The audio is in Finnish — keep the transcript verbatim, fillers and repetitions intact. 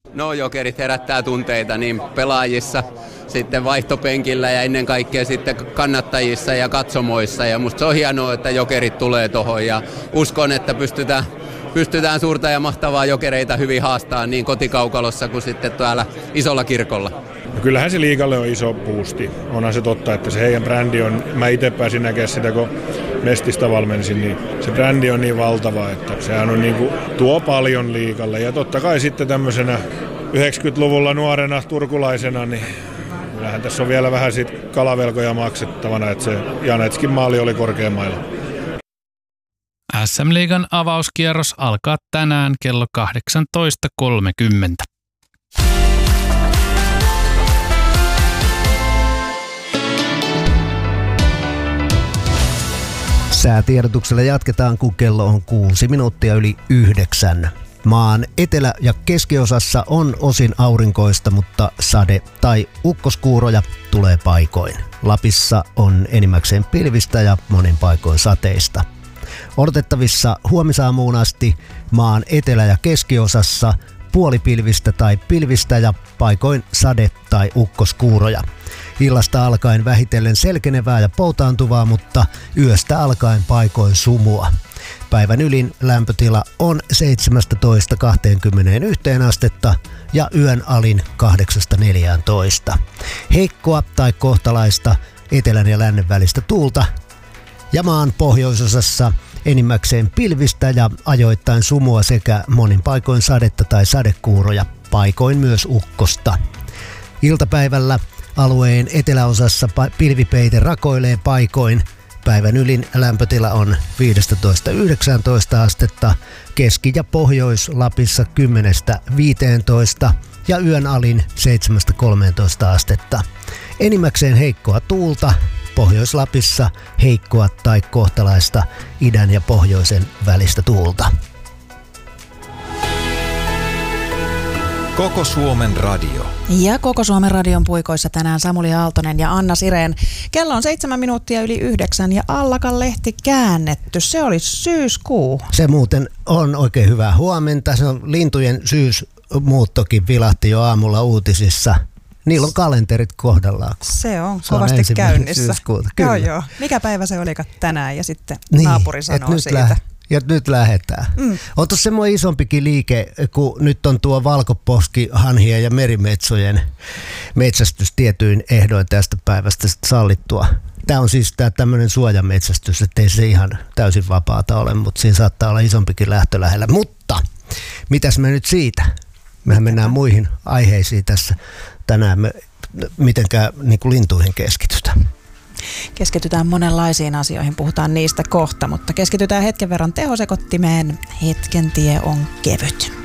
No Jokerit herättää tunteita niin pelaajissa, sitten vaihtopenkillä ja ennen kaikkea sitten kannattajissa ja katsomoissa. Ja musta se on hienoa, että Jokerit tulee tohon ja uskon, että pystytään, pystytään suurta ja mahtavaa Jokereita hyvin haastamaan niin kotikaukalossa kuin sitten täällä isolla kirkolla. No kyllähän se liigalle on iso boosti. Onhan se totta, että se heidän brändi on, mä itse pääsin näkemään sitä, kun Mestistä valmensin, niin se brändi on niin valtava, että sehän on niin kuin, tuo paljon liigalle. Ja totta kai sitten tämmöisenä yhdeksänkymmentäluvulla nuorena turkulaisena, niin kyllähän tässä on vielä vähän sit kalavelkoja maksettavana, että se Janetskin maali oli korkeammailla. S M-liigan avauskierros alkaa tänään kello kahdeksantoista kolmekymmentä. Säätiedotuksella jatketaan, kun kello on kuusi minuuttia yli yhdeksän. Maan etelä- ja keskiosassa on osin aurinkoista, mutta sade- tai ukkoskuuroja tulee paikoin. Lapissa on enimmäkseen pilvistä ja monin paikoin sateista. Odotettavissa huomisaamuun asti maan etelä- ja keskiosassa puolipilvistä tai pilvistä ja paikoin sade- tai ukkoskuuroja. Illasta alkaen vähitellen selkenevää ja poutaantuvaa, mutta yöstä alkaen paikoin sumua. Päivän ylin lämpötila on seitsemästätoista kahteenkymmeneenyhteen astetta ja yön alin kahdeksasta neljääntoista. Heikkoa tai kohtalaista etelän ja lännen välistä tuulta ja maan pohjoisosassa enimmäkseen pilvistä ja ajoittain sumua sekä monin paikoin sadetta tai sadekuuroja, paikoin myös ukkosta. Iltapäivällä alueen eteläosassa pilvipeite rakoilee paikoin. Päivän ylin lämpötila on viisitoista yhdeksäntoista astetta, Keski- ja Pohjois-Lapissa kymmenestä viiteentoista ja yön alin seitsemästä kolmeentoista astetta. Enimmäkseen heikkoa tuulta, Pohjois-Lapissa heikkoa tai kohtalaista idän ja pohjoisen välistä tuulta. Koko Suomen radio. Ja Koko Suomen radion puikoissa tänään Samuli Aaltonen ja Anna Sireen. Kello on seitsemän minuuttia yli yhdeksän ja Allakan lehti käännetty. Se oli syyskuu. Se muuten on oikein hyvää huomenta. Se on lintujen syysmuuttokin vilahti jo aamulla uutisissa. Niillä on kalenterit kohdallaan. Se on se kovasti on käynnissä. Joo, joo. Mikä päivä se olikaan tänään ja sitten niin, naapuri sanoo siitä. Lä- ja nyt lähdetään. Mm. On tuossa semmoinen isompikin liike, kun nyt on tuo valkoposkihanhien ja merimetsojen metsästys tietyin ehdoin tästä päivästä sallittua. Tämä on siis tämä tämmöinen suojametsästys, ettei se ihan täysin vapaata ole, mutta siinä saattaa olla isompikin lähtö lähellä. Mutta mitäs me nyt siitä? Mehän mennään muihin aiheisiin tässä tänään. Me mitenkään niin kuin lintuihin keskitytään. Keskitytään monenlaisiin asioihin, puhutaan niistä kohta, mutta keskitytään hetken verran tehosekottimeen. Hetken tie on kevyt.